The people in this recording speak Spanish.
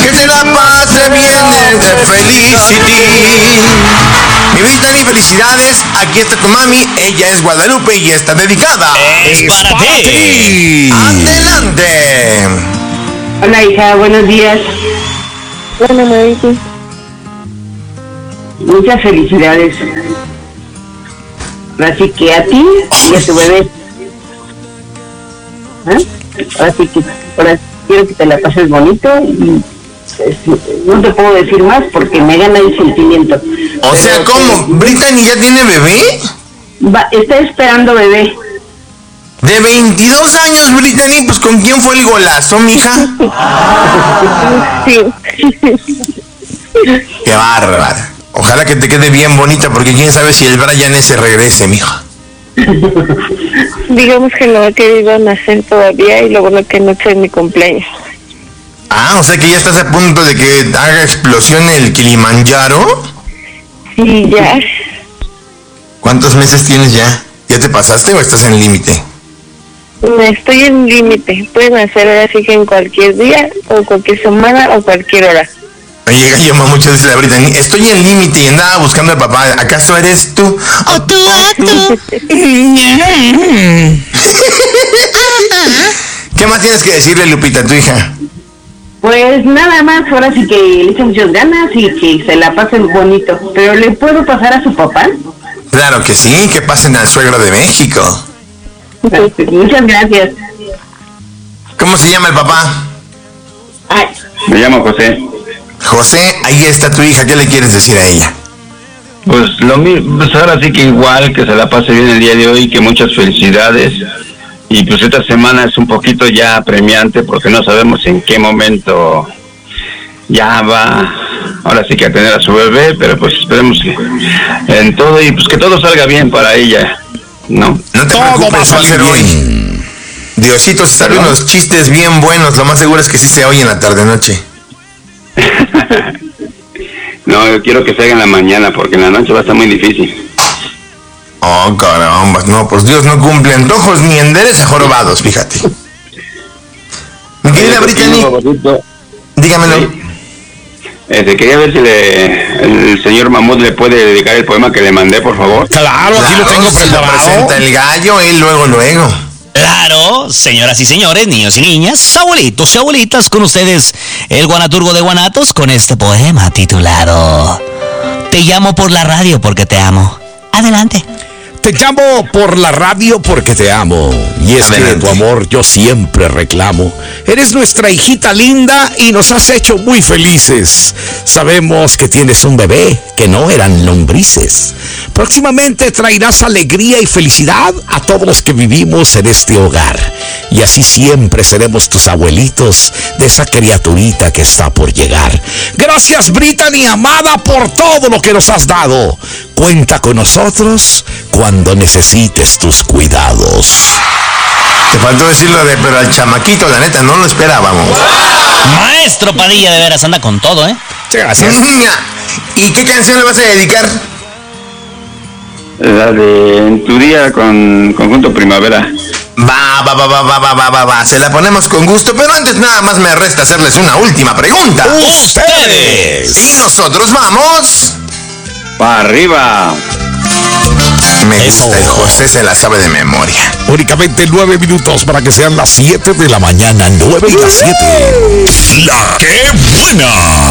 que te la pase bien de Felicity. Mi Brittany, felicidades. Aquí está tu mami. Ella es Guadalupe y está dedicada. Es para ti. Adelante. Hola, hija, buenos días. Hola, Marita. Muchas felicidades. Así que a ti y a tu bebé. Así que ahora quiero que te la pases bonito y no te puedo decir más porque me gana el sentimiento. O sea, ¿cómo? ¿Brittany ya tiene bebé? Está esperando bebé. De 22 años, Brittany, pues ¿con quién fue el golazo, mija? Sí. Qué bárbara. Ojalá que te quede bien bonita, porque quién sabe si el Brian ese regrese, mija. Digamos que no he querido nacer todavía y lo bueno que no es mi cumpleaños. Ah, o sea que ya estás a punto de que haga explosión el Kilimanjaro. Sí, ya. ¿Cuántos meses tienes ya? ¿Ya te pasaste o estás en límite? Estoy en límite. Pueden hacer ahora sí que en cualquier día, o cualquier semana, o cualquier hora. Oye, gallo mucho dice la Brittany. Estoy en límite y andaba buscando al papá. ¿Acaso eres tú? ¡O tú! ¿Qué más tienes que decirle, Lupita, a tu hija? Pues nada más, ahora sí que le echan muchas ganas y que se la pasen bonito. Pero ¿le puedo pasar a su papá? Claro que sí, que pasen al suegro de México. Muchas gracias. ¿Cómo se llama el papá? Ay. Me llamo José. José, ahí está tu hija. ¿Qué le quieres decir a ella? Pues lo mismo, pues ahora sí que igual, que se la pase bien el día de hoy, que muchas felicidades. Y pues esta semana es un poquito ya apremiante porque no sabemos en qué momento ya va, ahora sí que a tener a su bebé, pero pues esperemos que en todo y pues que todo salga bien para ella, ¿no? No te preocupes, va a ser hoy. Diosito se sabe unos chistes bien buenos, lo más seguro es que sí se oye en la tarde-noche. No, yo quiero que se haga en la mañana porque en la noche va a estar muy difícil. Oh, caramba, no, pues Dios no cumple antojos ni endereza jorobados, fíjate. Mi querida Brittany, dígamelo. Quería ver si el señor Mamut le puede dedicar el poema que le mandé, por favor. Claro, aquí lo tengo preparado. Lo presenta el gallo, él luego. Claro, señoras y señores, niños y niñas, abuelitos y abuelitas, con ustedes, el guanaturgo de Guanatos, con este poema titulado Te llamo por la radio porque te amo. Adelante. Te llamo por la radio porque te amo. Y es que tu amor yo siempre reclamo. Eres nuestra hijita linda y nos has hecho muy felices. Sabemos que tienes un bebé, que no eran lombrices. Próximamente traerás alegría y felicidad a todos los que vivimos en este hogar. Y así siempre seremos tus abuelitos de esa criaturita que está por llegar. Gracias, Brittany, amada, por todo lo que nos has dado. Cuenta con nosotros cuando necesites tus cuidados. Te faltó decirlo de, pero al chamaquito, la neta, no lo esperábamos. Maestro Padilla, de veras, anda con todo, ¿eh? Gracias. ¿Y qué canción le vas a dedicar? La de En tu día con Conjunto Primavera. Va. Se la ponemos con gusto, pero antes nada más me resta hacerles una última pregunta. ¡Ustedes! Y nosotros vamos... ¡Para arriba! Me gusta, el José se la sabe de memoria. Únicamente 9 minutos para que sean las 7 de la mañana. 9 y las 7. La que buena.